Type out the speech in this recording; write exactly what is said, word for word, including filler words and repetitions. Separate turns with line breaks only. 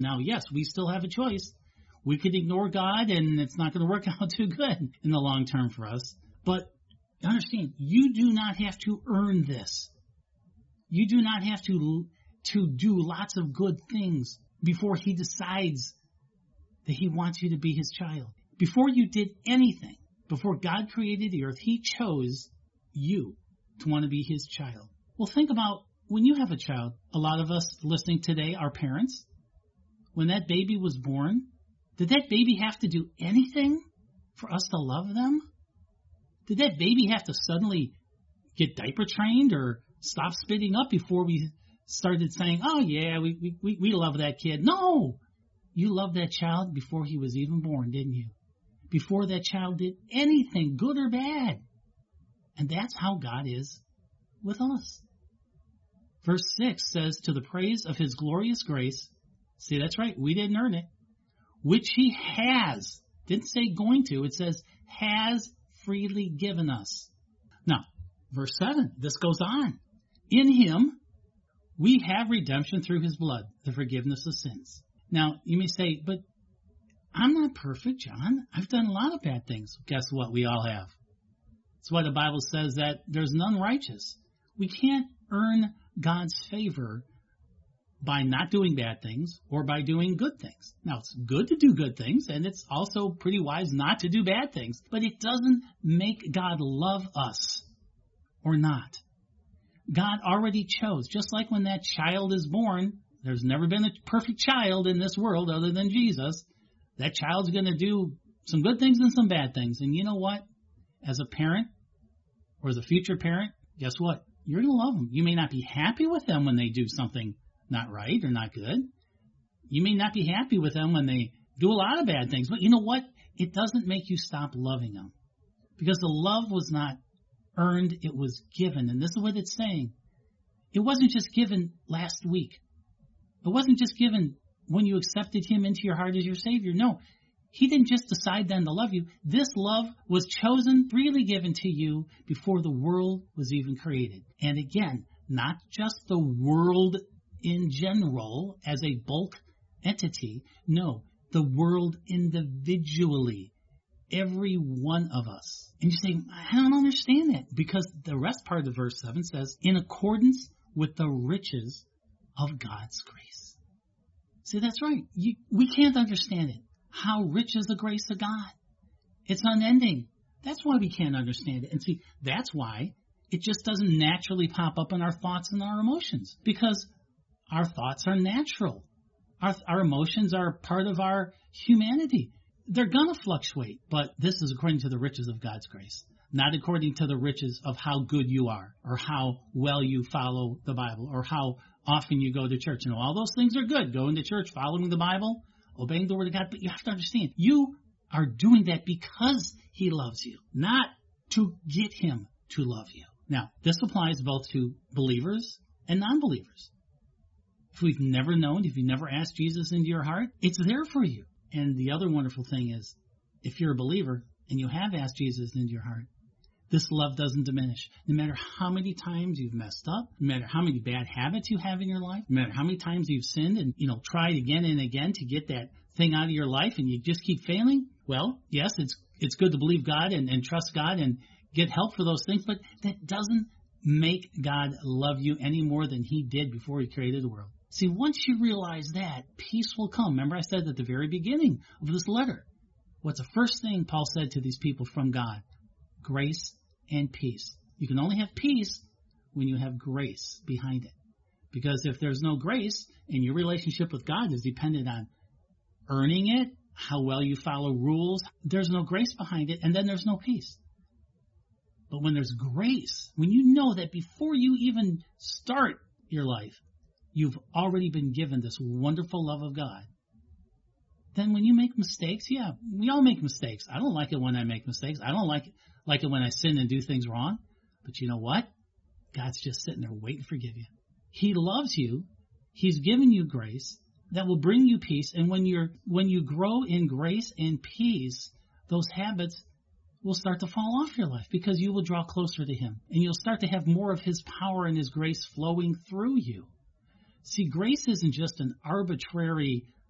Now, yes, we still have a choice. We could ignore God, and it's not going to work out too good in the long term for us. But understand, you do not have to earn this. You do not have to, to do lots of good things before he decides that he wants you to be his child. Before you did anything, before God created the earth, he chose you to want to be his child. Well, think about when you have a child. A lot of us listening today are parents. When that baby was born, did that baby have to do anything for us to love them? Did that baby have to suddenly get diaper trained or stop spitting up before we started saying, oh yeah, we, we, we love that kid? No! You loved that child before he was even born, didn't you? Before that child did anything, good or bad. And that's how God is with us. Verse six says, to the praise of his glorious grace, see, that's right, we didn't earn it, which he has, didn't say going to, it says has freely given us. Now, verse seven, this goes on. In him, we have redemption through his blood, the forgiveness of sins. Now, you may say, but I'm not perfect, John. I've done a lot of bad things. Guess what? We all have. That's why the Bible says that there's none righteous. We can't earn God's favor by not doing bad things or by doing good things. Now, it's good to do good things, and it's also pretty wise not to do bad things, but it doesn't make God love us or not. God already chose, just like when that child is born, there's never been a perfect child in this world other than Jesus. That child's going to do some good things and some bad things. And you know what? As a parent or as a future parent, guess what? You're going to love them. You may not be happy with them when they do something not right or not good. You may not be happy with them when they do a lot of bad things. But you know what? It doesn't make you stop loving them. Because the love was not earned, it was given. And this is what it's saying. It wasn't just given last week. It wasn't just given when you accepted him into your heart as your Savior. No, he didn't just decide then to love you. This love was chosen, freely given to you before the world was even created. And again, not just the world in general as a bulk entity. No, the world individually. Every one of us. And you say, I don't understand that. Because the rest part of verse seven says, in accordance with the riches of God's grace. See, that's right. You, we can't understand it. How rich is the grace of God? It's unending. That's why we can't understand it. And see, that's why it just doesn't naturally pop up in our thoughts and our emotions. Because our thoughts are natural. Our, our emotions are part of our humanity. They're going to fluctuate, but this is according to the riches of God's grace. Not according to the riches of how good you are, or how well you follow the Bible, or how often you go to church. You know, all those things are good. Going to church, following the Bible, obeying the Word of God. But you have to understand, you are doing that because he loves you, not to get him to love you. Now, this applies both to believers and non-believers. If we've never known, if you've never asked Jesus into your heart, it's there for you. And the other wonderful thing is, if you're a believer and you have asked Jesus into your heart, this love doesn't diminish. No matter how many times you've messed up, no matter how many bad habits you have in your life, no matter how many times you've sinned and, you know, tried again and again to get that thing out of your life and you just keep failing, well, yes, it's it's good to believe God and, and trust God and get help for those things, but that doesn't make God love you any more than he did before he created the world. See, once you realize that, peace will come. Remember I said at the very beginning of this letter, what's the first thing Paul said to these people from God? Grace and peace. You can only have peace when you have grace behind it. Because if there's no grace and your relationship with God is dependent on earning it, how well you follow rules, there's no grace behind it, and then there's no peace. But when there's grace, when you know that before you even start your life, you've already been given this wonderful love of God, then when you make mistakes, yeah, we all make mistakes. I don't like it when I make mistakes. I don't like it, like it when I sin and do things wrong. But you know what? God's just sitting there waiting to forgive you. He loves you. He's given you grace that will bring you peace. And when you're when you grow in grace and peace, those habits will start to fall off your life because you will draw closer to him. And you'll start to have more of his power and his grace flowing through you. See, grace isn't just an arbitrary